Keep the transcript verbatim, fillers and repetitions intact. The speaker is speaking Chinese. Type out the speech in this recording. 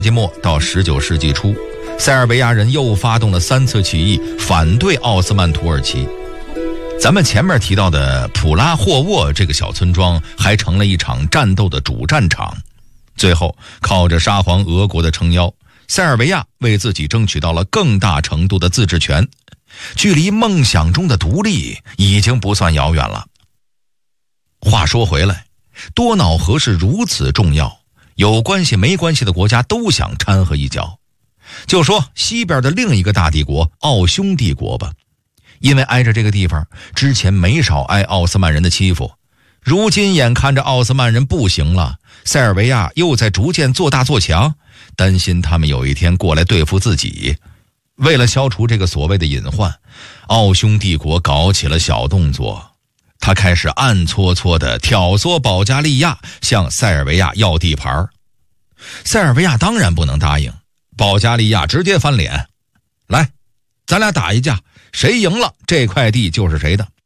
世纪末到十九世纪初，塞尔维亚人又发动了三次起义，反对奥斯曼土耳其。咱们前面提到的普拉霍沃这个小村庄还成了一场战斗的主战场。最后靠着沙皇俄国的撑腰，塞尔维亚为自己争取到了更大程度的自治权，距离梦想中的独立已经不算遥远了。话说回来，多瑙河是如此重要，有关系没关系的国家都想掺和一脚。就说西边的另一个大帝国奥匈帝国吧，因为挨着这个地方，之前没少挨奥斯曼人的欺负，如今眼看着奥斯曼人不行了，塞尔维亚又在逐渐做大做强，担心他们有一天过来对付自己。为了消除这个所谓的隐患，奥匈帝国搞起了小动作，他开始暗搓搓地挑唆保加利亚向塞尔维亚要地盘。塞尔维亚当然不能答应，保加利亚直接翻脸，来，咱俩打一架，谁赢了这块地就是谁的。